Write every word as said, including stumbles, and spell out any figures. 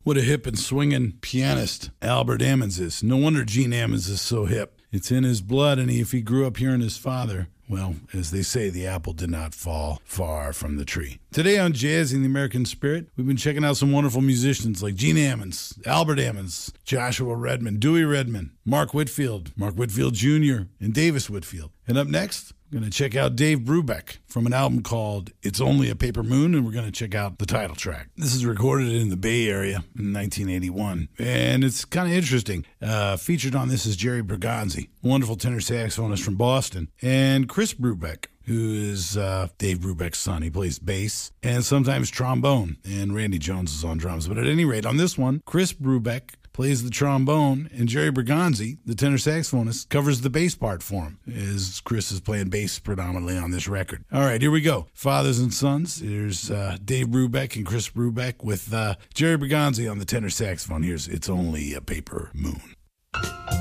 What a hip and swinging pianist Albert Ammons is. No wonder Gene Ammons is so hip. It's in his blood, and if he grew up hearing his father, well, as they say, the apple did not fall far from the tree. Today on Jazzing the American Spirit, we've been checking out some wonderful musicians like Gene Ammons, Albert Ammons, Joshua Redman, Dewey Redman, Mark Whitfield, Mark Whitfield Junior, and Davis Whitfield. And up next, we're going to check out Dave Brubeck from an album called It's Only a Paper Moon, and we're going to check out the title track. This is recorded in the Bay Area in nineteen eighty-one, and it's kind of interesting. Uh, featured on this is Jerry Bergonzi, wonderful tenor saxophonist from Boston, and Chris Brubeck, who is uh, Dave Brubeck's son. He plays bass and sometimes trombone, and Randy Jones is on drums. But at any rate, on this one, Chris Brubeck plays the trombone, and Jerry Bergonzi, the tenor saxophonist, covers the bass part for him, as Chris is playing bass predominantly on this record. All right, here we go. Fathers and Sons. Here's uh, Dave Brubeck and Chris Brubeck with uh, Jerry Bergonzi on the tenor saxophone. Here's It's Only a Paper Moon.